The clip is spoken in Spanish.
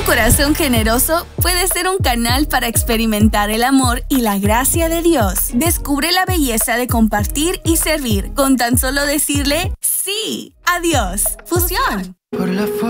corazón generoso puede ser un canal para experimentar el amor y la gracia de Dios. Descubre la belleza de compartir y servir con tan solo decirle sí a Dios. Fusión.